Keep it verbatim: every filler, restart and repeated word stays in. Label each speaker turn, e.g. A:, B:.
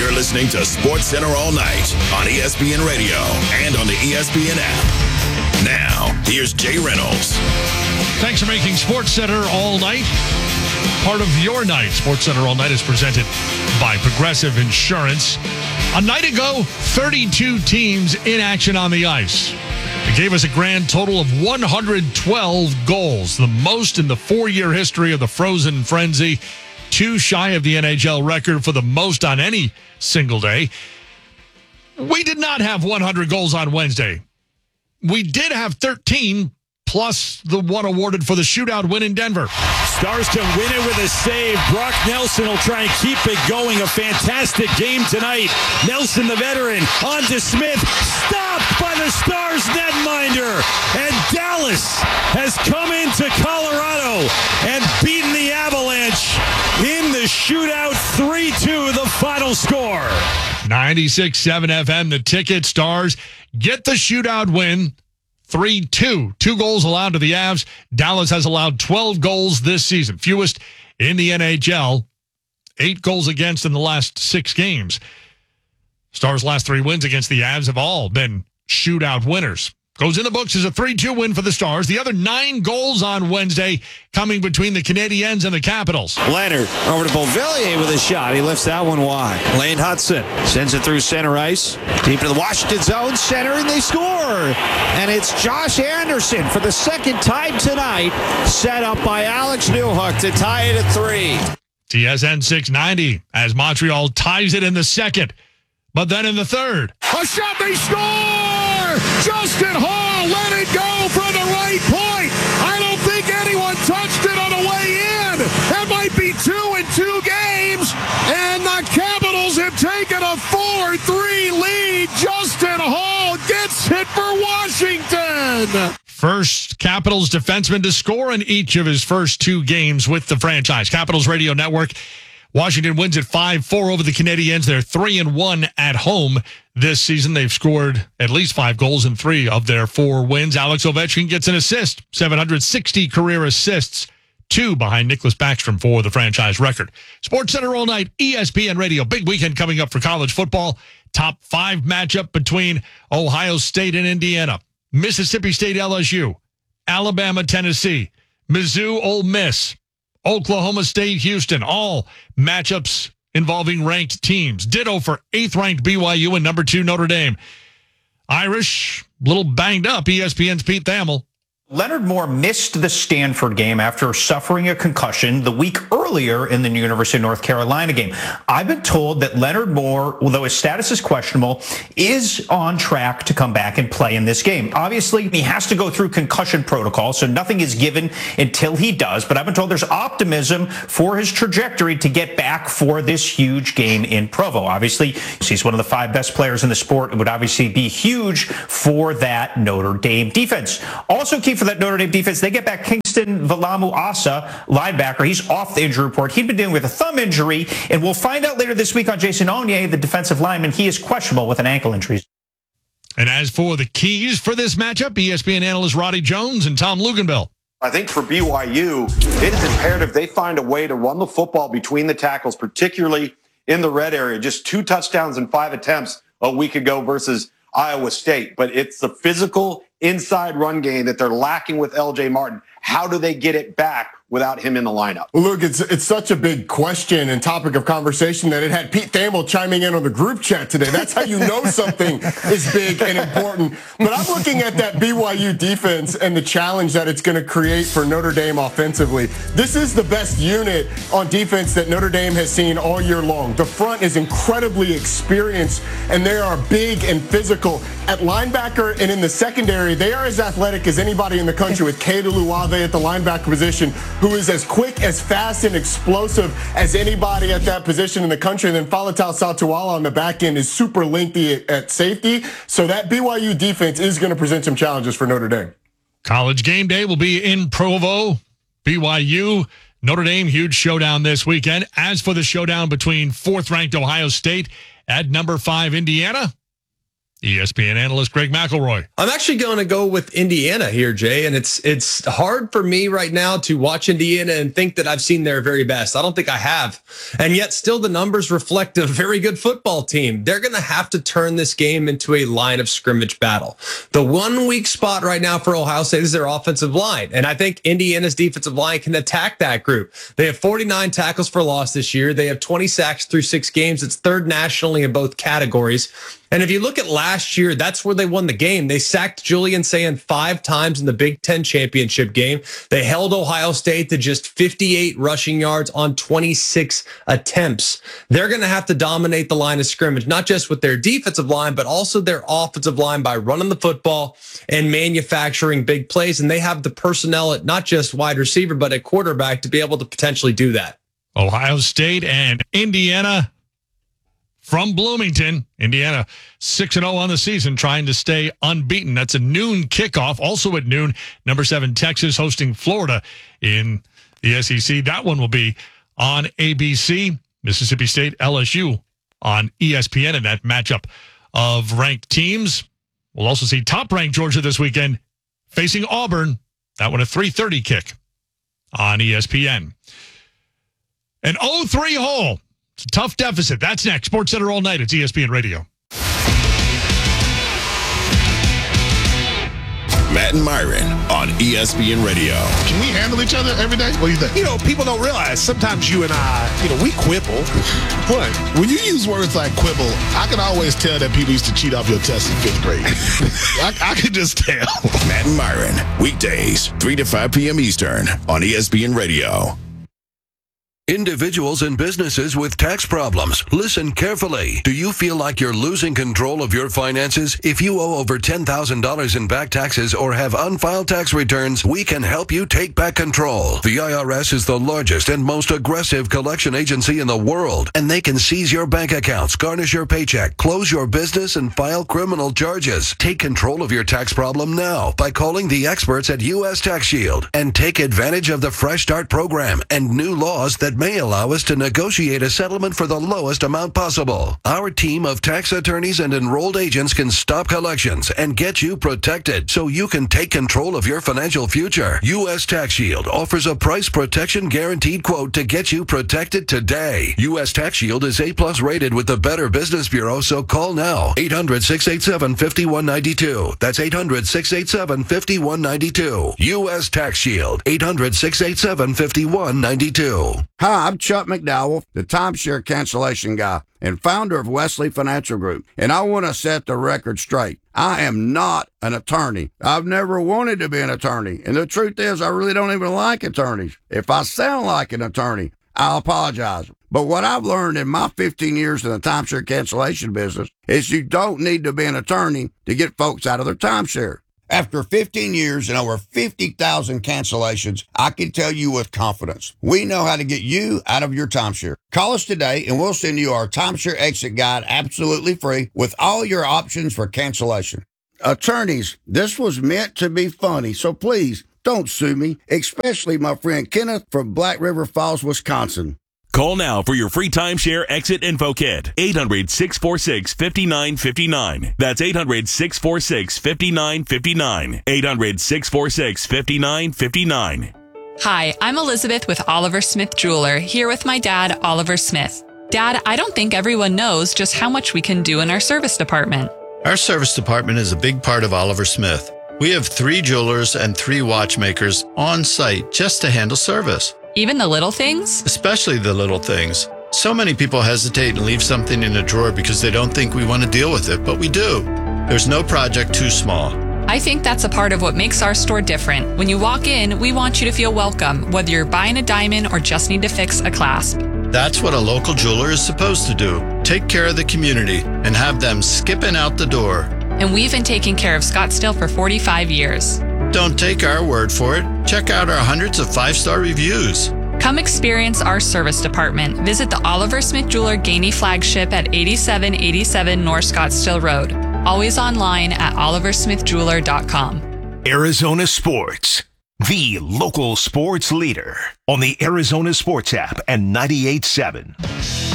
A: You're listening to Sports Center all night on E S P N Radio and on the E S P N app. Now, here's Jay Reynolds.
B: Thanks for making Sports Center all night part of your night. Sports Center all night is presented by Progressive Insurance. A night ago, thirty-two teams in action on the ice. It gave us a grand total of one hundred twelve goals, the most in the four-year history of the Frozen Frenzy, two shy of the N H L record for the most on any single day. We did not have one hundred goals on Wednesday. We did have thirteen, plus the one awarded for the shootout win in Denver.
C: Stars can win it with a save. Brock Nelson will try and keep it going. A fantastic game tonight. Nelson, the veteran, on to Smith. Stopped by the Stars netminder. And Dallas has come into Colorado and beaten the Avalanche in the shootout. three two, the final score.
B: ninety-six point seven F M, the ticket. Stars get the shootout win. three two. Two goals allowed to the Avs. Dallas has allowed twelve goals this season, fewest in the N H L. Eight goals against in the last six games. Stars' last three wins against the Avs have all been shootout winners. Goes in the books as a three two win for the Stars. The other nine goals on Wednesday coming between the Canadiens and the Capitals.
C: Leonard over to Beauvillier with a shot. He lifts that one wide. Lane Hudson sends it through center ice. Deep into the Washington zone, center, and they score. And it's Josh Anderson for the second time tonight. Set up by Alex Newhook to tie it at three.
B: T S N six ninety as Montreal ties it in the second. But then in the third.
D: A shot, they score! Justin Hall let it go from the right point. I don't think anyone touched it on the way in. That might be two in two games. And the Capitals have taken a four three lead. Justin Hall gets hit for Washington.
B: First Capitals defenseman to score in each of his first two games with the franchise. Capitals Radio Network. Washington wins at five four over the Canadiens. They're three and one at home this season. They've scored at least five goals in three of their four wins. Alex Ovechkin gets an assist, seven hundred sixty career assists, two behind Nicholas Backstrom for the franchise record. Sports Center all night, E S P N Radio. Big weekend coming up for college football. Top five matchup between Ohio State and Indiana, Mississippi State L S U, Alabama Tennessee, Mizzou Ole Miss, Oklahoma State, Houston, all matchups involving ranked teams. Ditto for eighth-ranked B Y U and number two Notre Dame. Irish, a little banged up. E S P N's Pete Thamel.
E: Leonard Moore missed the Stanford game after suffering a concussion the week earlier in the University of North Carolina game. I've been told that Leonard Moore, although his status is questionable, is on track to come back and play in this game. Obviously, he has to go through concussion protocol, so nothing is given until he does. But I've been told there's optimism for his trajectory to get back for this huge game in Provo. Obviously, he's one of the five best players in the sport. It would obviously be huge for that Notre Dame defense. Also, keep for that Notre Dame defense, they get back Kingston Valamu-Asa, linebacker. He's off the injury report. He'd been dealing with a thumb injury, and we'll find out later this week on Jason Onye, the defensive lineman. He is questionable with an ankle injury.
B: And as for the keys for this matchup, E S P N analyst Roddy Jones and Tom Luganbill.
F: I think for B Y U, it is imperative they find a way to run the football between the tackles, particularly in the red area. Just two touchdowns and five attempts a week ago versus Iowa State. But it's the physical inside run game that they're lacking with L J Martin. How do they get it back without him in the lineup?
G: Look, it's it's such a big question and topic of conversation that it had Pete Thamel chiming in on the group chat today. That's how you know something is big and important. But I'm looking at that B Y U defense and the challenge that it's going to create for Notre Dame offensively. This is the best unit on defense that Notre Dame has seen all year long. The front is incredibly experienced, and they are big and physical. At linebacker and in the secondary, they are as athletic as anybody in the country, with Keita Luave at the linebacker position, who is as quick, as fast, and explosive as anybody at that position in the country. And then Faletau Satuala on the back end is super lengthy at safety. So that B Y U defense is going to present some challenges for Notre Dame.
B: College game day will be in Provo. B Y U, Notre Dame, huge showdown this weekend. As for the showdown between fourth-ranked Ohio State at number five Indiana, E S P N analyst Greg McElroy.
H: I'm actually going to go with Indiana here, Jay, and it's it's hard for me right now to watch Indiana and think that I've seen their very best. I don't think I have, and yet still the numbers reflect a very good football team. They're going to have to turn this game into a line of scrimmage battle. The one weak spot right now for Ohio State is their offensive line, and I think Indiana's defensive line can attack that group. They have forty-nine tackles for loss this year. They have twenty sacks through six games. It's third nationally in both categories. And if you look at last year, that's where they won the game. They sacked Julian Sayin five times in the Big Ten championship game. They held Ohio State to just fifty-eight rushing yards on twenty-six attempts. They're going to have to dominate the line of scrimmage, not just with their defensive line, but also their offensive line by running the football and manufacturing big plays. And they have the personnel at not just wide receiver, but at quarterback to be able to potentially do that.
B: Ohio State and Indiana from Bloomington. Indiana six and oh on the season, trying to stay unbeaten. That's a noon kickoff. Also at noon, number seven Texas hosting Florida in the S E C. That one will be on A B C. Mississippi State, L S U on E S P N in that matchup of ranked teams. We'll also see top-ranked Georgia this weekend facing Auburn. That one a three thirty kick on E S P N. An oh three hole. It's a tough deficit. That's next. Sports Center all night. It's E S P N Radio.
A: Matt and Myron on E S P N Radio.
D: Can we handle each other every day? What do you think?
I: You know, people don't realize sometimes you and I, you know, we quibble.
D: What? When you use words like quibble, I can always tell that people used to cheat off your test in fifth grade. I, I can just tell.
A: Matt and Myron, weekdays, three to five p.m. Eastern on E S P N Radio.
J: Individuals and businesses with tax problems, listen carefully. Do you feel like you're losing control of your finances? If you owe over ten thousand dollars in back taxes or have unfiled tax returns, we can help you take back control. The I R S is the largest and most aggressive collection agency in the world, and they can seize your bank accounts, garnish your paycheck, close your business, and file criminal charges. Take control of your tax problem now by calling the experts at U S Tax Shield and take advantage of the Fresh Start program and new laws that may allow us to negotiate a settlement for the lowest amount possible. Our team of tax attorneys and enrolled agents can stop collections and get you protected so you can take control of your financial future. U S Tax Shield offers a price protection guaranteed quote to get you protected today. U S Tax Shield is A plus rated with the Better Business Bureau, so call now. eight hundred, six eight seven, five one nine two. That's eight hundred, six eight seven, five one nine two. U S Tax Shield. eight hundred, six eight seven, five one nine two.
K: Hi, I'm Chuck McDowell, the timeshare cancellation guy and founder of Wesley Financial Group, and I want to set the record straight. I am not an attorney. I've never wanted to be an attorney, and the truth is I really don't even like attorneys. If I sound like an attorney, I apologize. But what I've learned in my fifteen years in the timeshare cancellation business is you don't need to be an attorney to get folks out of their timeshare. After fifteen years and over fifty thousand cancellations, I can tell you with confidence, we know how to get you out of your timeshare. Call us today and we'll send you our timeshare exit guide absolutely free with all your options for cancellation. Attorneys, this was meant to be funny, so please don't sue me, especially my friend Kenneth from Black River Falls, Wisconsin.
L: Call now for your free timeshare exit info kit. eight hundred, six four six, five nine five nine. That's eight hundred, six four six, five nine five nine. eight hundred, six four six, five nine five nine.
M: Hi, I'm Elizabeth with Oliver Smith Jeweler, here with my dad, Oliver Smith. Dad, I don't think everyone knows just how much we can do in our service department.
N: Our service department is a big part of Oliver Smith. We have three jewelers and three watchmakers on site just to handle service.
M: Even the little things?
N: Especially the little things. So many people hesitate and leave something in a drawer because they don't think we want to deal with it, but we do. There's no project too small.
M: I think that's a part of what makes our store different. When you walk in, we want you to feel welcome, whether you're buying a diamond or just need to fix a clasp.
N: That's what a local jeweler is supposed to do. Take care of the community and have them skipping out the door.
M: And we've been taking care of Scottsdale for forty-five years.
N: Don't take our word for it. Check out our hundreds of five-star reviews.
M: Come experience our service department. Visit the Oliver Smith Jeweler Gainey flagship at eighty-seven eighty-seven North Scottsdale Road. Always online at oliver smith jeweler dot com.
O: Arizona Sports, the local sports leader on the Arizona Sports app and ninety-eight point seven.